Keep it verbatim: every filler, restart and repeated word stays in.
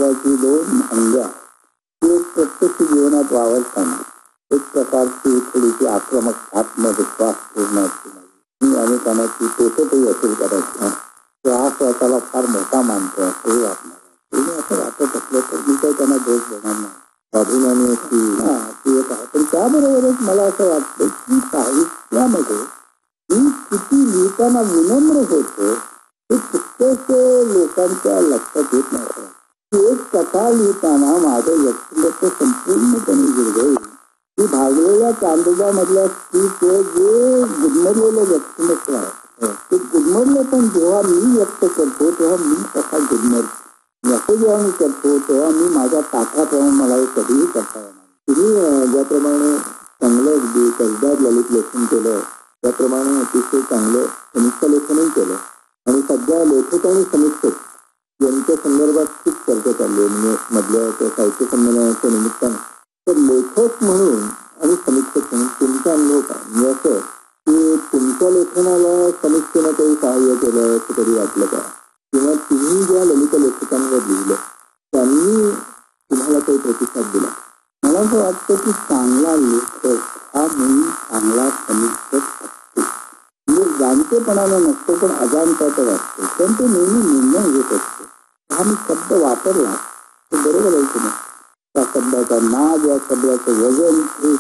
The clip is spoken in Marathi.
महत्वाची दोन अंग ती एक प्रत्यक्ष जीवनात वावरताना एक प्रकारची थोडीशी आक्रमक आत्मविश्वास पूर्ण असते मी अनेकांना ती तोटतही असेल करायची तो हा स्वतःला फार मोठा मानतो असंही वाटणार असं वाटत असलं तर मी काही त्यांना दोष देणार नाही अभिमानी अशी हा ती एक आहे. पण त्याबरोबरच मला असं वाटतं की साहित्यामध्ये मी किती लिहिताना विनम्र होतो हे तितकंच लोकांच्या लक्षात येत नाही. एक कथा लिहिताना माझं व्यक्तिमत्व संपूर्णपणे गिरगळी की भाजलेल्या कांदोबामधल्या स्त्रीचं जे गुदमरलेलं व्यक्तिमत्व आहे ते गुदमरलं पण जेव्हा मी व्यक्त करतो तेव्हा मी कथा गुदमरतो असं जेव्हा मी करतो तेव्हा मी माझ्या ताठाप्रमाणे मला हे कधीही करता येणार. तुम्ही ज्याप्रमाणे चांगलं अगदी कसदार ललित लेखन केलं त्याप्रमाणे अतिशय चांगलं समीक्षा लेखनही केलं आणि सध्या लेखक आणि समीक्षक यांच्या संदर्भात खूप चर्चा चालली आहे म्हणजे मधल्या त्या साहित्य संमेलनाच्या निमित्तानं. तर लेखक म्हणून आणि समीक्षक म्हणून तुमचा अनुभव काय म्हणजे असं की तुमच्या लेखनाला समीक्षेनं काही सहाय्य केलं असं कधी वाटलं का किंवा तुम्ही ज्या ललित लेखकांवर लिहिलं त्यांनी तुम्हाला काही प्रतिसाद दिला. मला असं वाटतं की चांगला लेखक हा नेहमी चांगला समीक्षक असतो म्हणजे जाणतेपणानं नसतो पण अजाणतात असतो पण तो नेहमी निर्णय घेत असतो. हा मी शब्द वापरला तर बरोबर आहे की नाही त्या शब्दाचा नाद या शब्दाचं वजन हे